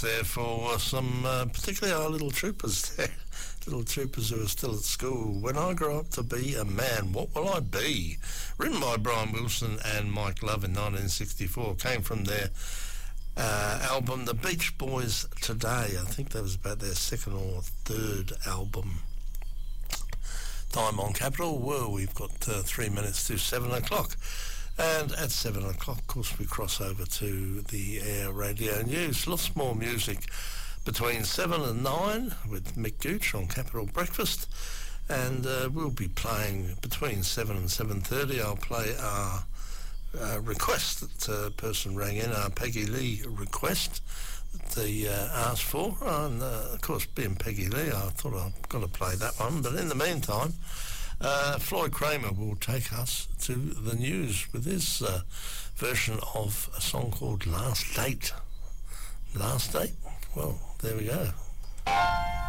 There for some, particularly our little troopers there, little troopers who are still at school. When I grow up to be a man, what will I be? Written by Brian Wilson and Mike Love in 1964. Came from their album The Beach Boys Today. I think that was about their second or third album. Time on Capital. Well, we've got 3 minutes to 7 o'clock. And at 7 o'clock, of course, we cross over to the Air Radio News. Lots more music between 7 and 9 with Mick Gooch on Capital Breakfast. And we'll be playing between 7 and 7:30. I'll play our request that a person rang in, our Peggy Lee request that they asked for. And, of course, being Peggy Lee, I thought I've got to play that one. But in the meantime, Floyd Kramer will take us to the news with his version of a song called Last Date. Last Date? Well, there we go.